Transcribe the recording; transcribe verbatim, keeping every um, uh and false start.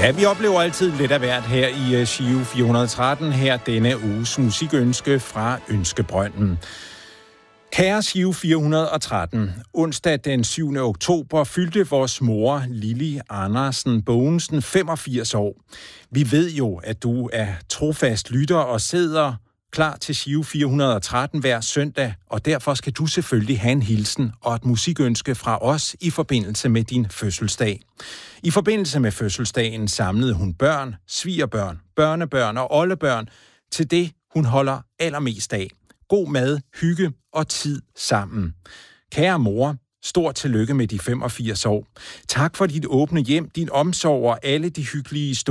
Ja, vi oplever altid lidt af hvert her i Giro fire hundrede og tretten, her denne uges musikønske fra Ønskebrønden. Kære Giro fire hundrede og tretten, onsdag den syvende oktober fyldte vores mor, Lili Andersen Bogensen, femogfirs år. Vi ved jo, at du er trofast lytter og sidder klar til Giro fire hundrede og tretten hver søndag, og derfor skal du selvfølgelig have en hilsen og et musikønske fra os i forbindelse med din fødselsdag. I forbindelse med fødselsdagen samlede hun børn, svigerbørn, børnebørn og oldebørn til det, hun holder allermest af. God mad, hygge og tid sammen. Kære mor, stort tillykke med de femogfirs år. Tak for dit åbne hjem, din omsorg og alle de hyggelige historier.